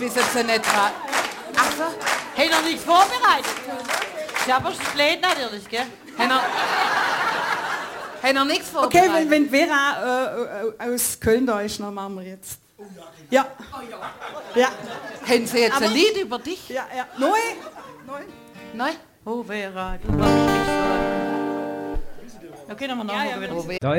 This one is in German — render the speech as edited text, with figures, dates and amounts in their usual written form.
Wissen Sie nicht dran? Ach so, haben noch nichts vorbereitet? Ich habe das Lied natürlich, gell? Haben noch nichts vorbereitet? Okay, wenn Vera aus Köln da ist, dann machen wir jetzt. Ja. Ja. Haben Sie jetzt ein Lied über dich? Ja, ja. Neu? Nein? Oh Vera, du machst mich so. Okay, dann mal nachher wieder.